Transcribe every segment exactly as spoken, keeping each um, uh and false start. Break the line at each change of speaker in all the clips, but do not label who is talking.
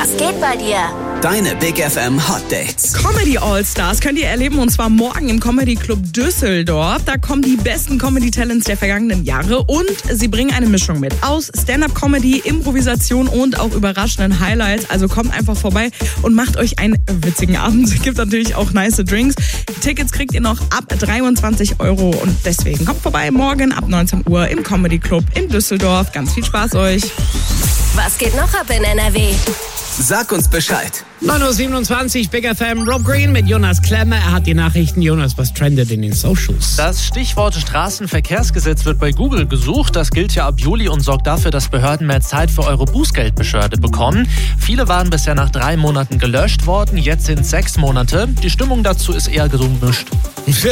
Was geht bei dir?
Deine Big F M Hot Dates.
Comedy All-Stars könnt ihr erleben, und zwar morgen im Comedy Club Düsseldorf. Da kommen die besten Comedy-Talents der vergangenen Jahre und sie bringen eine Mischung mit aus Stand-Up-Comedy, Improvisation und auch überraschenden Highlights. Also kommt einfach vorbei und macht euch einen witzigen Abend. Es gibt natürlich auch nice Drinks. Tickets kriegt ihr noch ab dreiundzwanzig Euro und deswegen kommt vorbei morgen ab neunzehn Uhr im Comedy Club in Düsseldorf. Ganz viel Spaß euch.
Was geht noch ab in N R W?
Sag uns Bescheid.
neun Uhr siebenundzwanzig, Big F M, Rob Green mit Jonas Klemmer. Er hat die Nachrichten. Jonas, was trendet in den Socials?
Das Stichwort Straßenverkehrsgesetz wird bei Google gesucht. Das gilt ja ab Juli und sorgt dafür, dass Behörden mehr Zeit für eure Bußgeldbeschwerde bekommen. Viele waren bisher nach drei Monaten gelöscht worden, jetzt sind sechs Monate. Die Stimmung dazu ist eher gemischt.
Big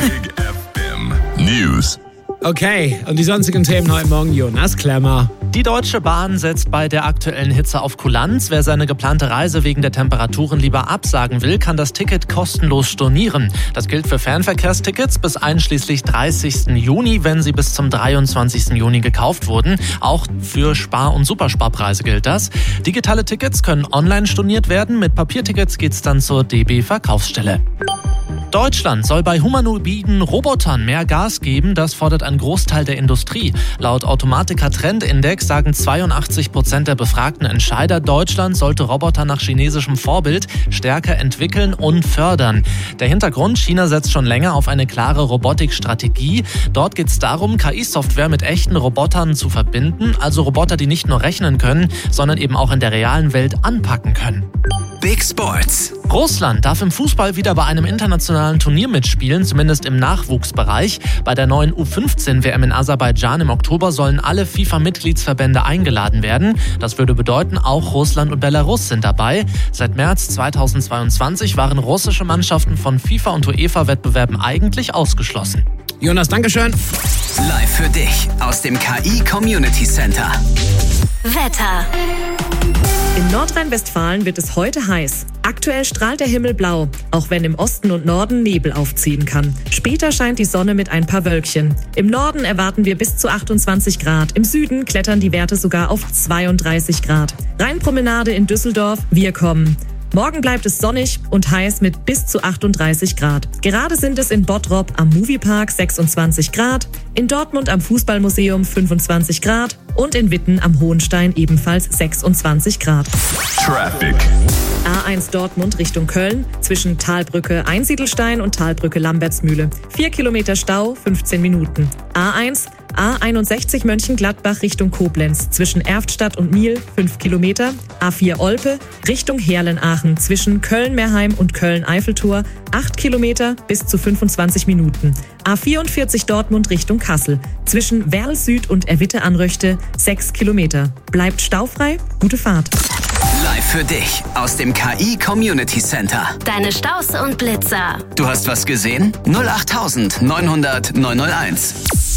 F M News.
Okay, und die sonstigen Themen heute Morgen, Jonas Klemmer.
Die Deutsche Bahn setzt bei der aktuellen Hitze auf Kulanz. Wer seine geplante Reise wegen der Temperaturen lieber absagen will, kann das Ticket kostenlos stornieren. Das gilt für Fernverkehrstickets bis einschließlich dreißigsten Juni, wenn sie bis zum dreiundzwanzigsten Juni gekauft wurden. Auch für Spar- und Supersparpreise gilt das. Digitale Tickets können online storniert werden. Mit Papiertickets geht's dann zur D B-Verkaufsstelle. Deutschland soll bei humanoiden Robotern mehr Gas geben, das fordert ein Großteil der Industrie. Laut Automatiker Trendindex sagen zweiundachtzig Prozent der befragten Entscheider, Deutschland sollte Roboter nach chinesischem Vorbild stärker entwickeln und fördern. Der Hintergrund: China setzt schon länger auf eine klare Robotikstrategie. Dort geht es darum, K I-Software mit echten Robotern zu verbinden, also Roboter, die nicht nur rechnen können, sondern eben auch in der realen Welt anpacken können.
Big Sports.
Russland darf im Fußball wieder bei einem internationalen Turnier mitspielen, zumindest im Nachwuchsbereich. Bei der neuen U fünfzehn W M in Aserbaidschan im Oktober sollen alle FIFA-Mitgliedsverbände eingeladen werden. Das würde bedeuten, auch Russland und Belarus sind dabei. Seit März zweitausendzweiundzwanzig waren russische Mannschaften von FIFA- und UEFA-Wettbewerben eigentlich ausgeschlossen.
Jonas, Dankeschön.
Live für dich aus dem K I Community Center.
Wetter.
In Nordrhein-Westfalen wird es heute heiß. Aktuell strahlt der Himmel blau, auch wenn im Osten und Norden Nebel aufziehen kann. Später scheint die Sonne mit ein paar Wölkchen. Im Norden erwarten wir bis zu achtundzwanzig Grad. Im Süden klettern die Werte sogar auf zweiunddreißig Grad. Rheinpromenade in Düsseldorf, wir kommen. Morgen bleibt es sonnig und heiß mit bis zu achtunddreißig Grad. Gerade sind es in Bottrop am Moviepark sechsundzwanzig Grad, in Dortmund am Fußballmuseum fünfundzwanzig Grad und in Witten am Hohenstein ebenfalls sechsundzwanzig Grad.
Traffic.
A eins Dortmund Richtung Köln, zwischen Talbrücke Einsiedelstein und Talbrücke Lambertsmühle. Vier Kilometer Stau, fünfzehn Minuten. A eins A einundsechzig Mönchengladbach Richtung Koblenz, zwischen Erftstadt und Miel fünf Kilometer. A vier Olpe Richtung Herlenaachen, zwischen Köln-Meerheim und Köln-Eiffeltor acht Kilometer bis zu fünfundzwanzig Minuten. A vierundvierzig Dortmund Richtung Kassel, zwischen Werl Süd und Erwitte-Anröchte sechs Kilometer. Bleibt staufrei, gute Fahrt.
Live für dich aus dem K I Community Center.
Deine Staus und Blitzer.
Du hast was gesehen? null acht neunhundert neunhunderт neunhunderteins.